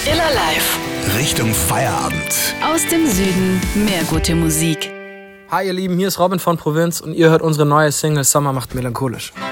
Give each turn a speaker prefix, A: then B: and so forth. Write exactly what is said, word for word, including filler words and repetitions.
A: Thriller Live.
B: Richtung Feierabend.
A: Aus dem Süden mehr gute Musik.
C: Hi ihr Lieben, hier ist Robin von Provinz und ihr hört unsere neue Single Sommer macht melancholisch.